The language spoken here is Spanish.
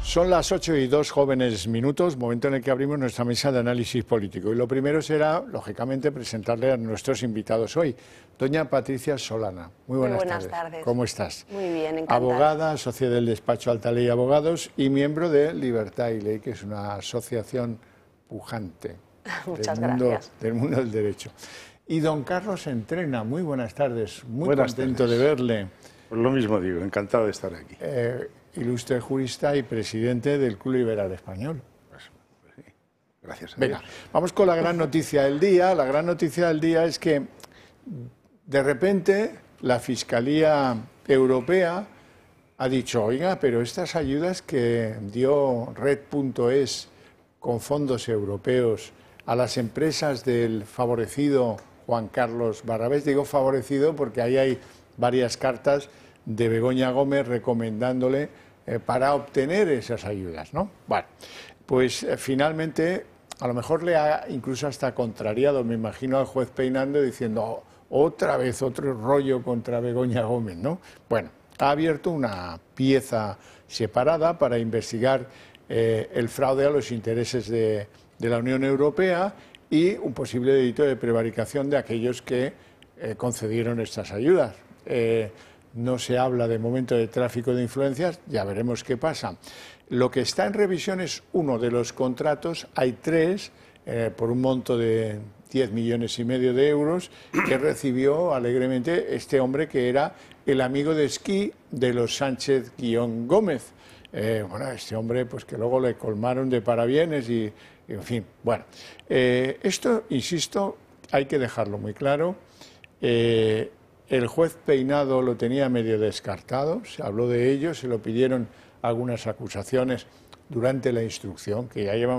Son las 8:02 jóvenes minutos, momento en el que abrimos nuestra mesa de análisis político. Y lo primero será, lógicamente, presentarle a nuestros invitados hoy. Doña Patricia Solana, muy buenas tardes. ¿Cómo estás? Muy bien, encantada. Abogada, socia del despacho Alta Ley Abogados y miembro de Libertad y Ley, que es una asociación pujante del mundo del derecho. Y don Carlos Entrena, muy buenas tardes, muy contento de verle. Pues lo mismo digo, encantado de estar aquí. Ilustre jurista y presidente del Club Liberal Español. Pues sí. Gracias a Venga, Dios. vamos con la gran noticia del día. La gran noticia del día es que de repente la Fiscalía Europea ha dicho, oiga, pero estas ayudas que dio Red.es con fondos europeos a las empresas del favorecido Juan Carlos Barrabés, digo favorecido porque ahí hay varias cartas de Begoña Gómez recomendándole para obtener esas ayudas, ¿no? Bueno, pues finalmente a lo mejor le ha incluso hasta contrariado, me imagino, al juez Peinando diciendo otra vez otro rollo contra Begoña Gómez, ¿no? Bueno, ha abierto una pieza separada para investigar el fraude a los intereses de la Unión Europea y un posible delito de prevaricación de aquellos que concedieron estas ayudas. No se habla de momento de tráfico de influencias, ya veremos qué pasa. Lo que está en revisión es uno de los contratos, hay tres, por un monto de 10,5 millones de euros, que recibió alegremente este hombre que era el amigo de esquí de los Sánchez-Gómez. Bueno, este hombre pues que luego le colmaron de parabienes y en fin, bueno. Esto, insisto, hay que dejarlo muy claro. El juez Peinado lo tenía medio descartado, se habló de ello, se lo pidieron algunas acusaciones durante la instrucción, que ya llevan